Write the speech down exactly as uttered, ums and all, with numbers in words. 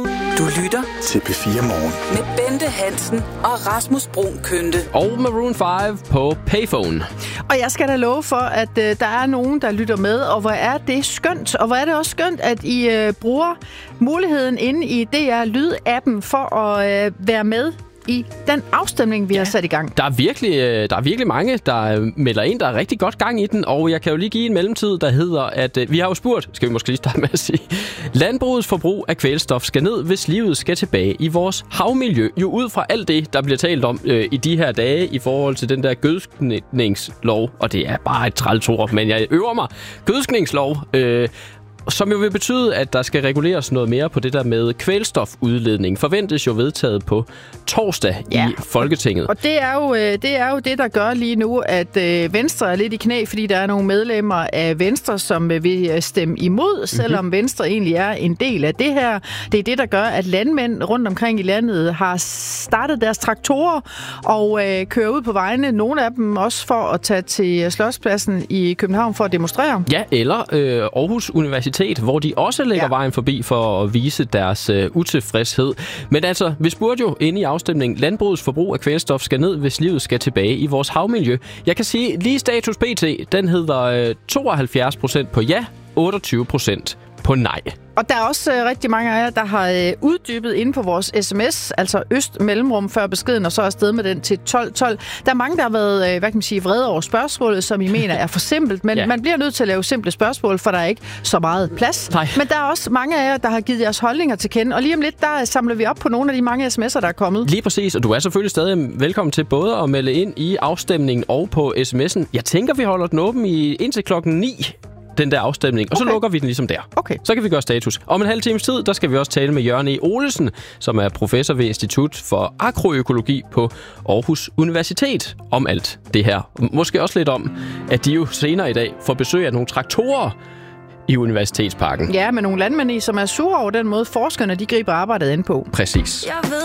Du lytter til P fire Morgen med Bente Hansen og Rasmus Bruun Kønte. Og Maroon fem på Payphone. Og jeg skal da love for, at øh, der er nogen, der lytter med, og hvor er det skønt. Og hvor er det også skønt, at I øh, bruger muligheden inde i D R Lyd-appen for at øh, være med i den afstemning, vi ja. har sat i gang. Der er, virkelig, der er virkelig mange, der melder ind. Der er rigtig godt gang i den, og jeg kan jo lige give en mellemtid, der hedder, at vi har jo spurgt, skal vi måske lige starte med at sige, landbrugets forbrug af kvælstof skal ned, hvis livet skal tilbage i vores havmiljø. Jo ud fra alt det, der bliver talt om øh, i de her dage i forhold til den der gødskningslov, og det er bare et træls ord, men jeg øver mig. Gødskningslov, øh, som jo vil betyde, at der skal reguleres noget mere på det der med kvælstofudledning. Forventes jo vedtaget på torsdag ja. i Folketinget. Og det er, jo, det er jo det, der gør lige nu, at Venstre er lidt i knæ, fordi der er nogle medlemmer af Venstre, som vil stemme imod, selvom mm-hmm. Venstre egentlig er en del af det her. Det er det, der gør, at landmænd rundt omkring i landet har startet deres traktorer og øh, kører ud på vejene. Nogle af dem også for at tage til Slotspladsen i København for at demonstrere. Ja, eller øh, Aarhus Universitet, hvor de også lægger ja. vejen forbi for at vise deres øh, utilfredshed. Men altså, vi spurgte jo inde i afstemningen, landbrugets forbrug af kvælstof skal ned, hvis livet skal tilbage i vores havmiljø. Jeg kan sige, lige status P T, den hedder øh, tooghalvfjerds procent på ja, otteogtyve procent på nej. Og der er også øh, rigtig mange af jer, der har øh, uddybet inde på vores sms, altså øst mellemrum før beskeden, og så afsted med den til tolv tolv. Der er mange, der har været, øh, hvad kan man sige, vrede over spørgsmålet, som I mener er for simpelt, men ja. man bliver nødt til at lave simple spørgsmål, for der er ikke så meget plads. Nej. Men der er også mange af jer, der har givet jeres holdninger til kende, og lige om lidt, der samler vi op på nogle af de mange sms'er, der er kommet. Lige præcis, og du er selvfølgelig stadig velkommen til både at melde ind i afstemningen og på sms'en. Jeg tænker, vi holder den åben i indtil klokken ni. Den der afstemning, og så okay. lukker vi den ligesom der. Okay. Så kan vi gøre status. Om en halv times tid, der skal vi også tale med Jørgen E. Olesen, som er professor ved Institut for Agroøkologi på Aarhus Universitet, om alt det her. Måske også lidt om, at de jo senere i dag får besøg af nogle traktorer i Universitetsparken. Ja, med nogle landmænd i, som er sure over den måde, forskerne de griber arbejdet ind på. Præcis. Jeg ved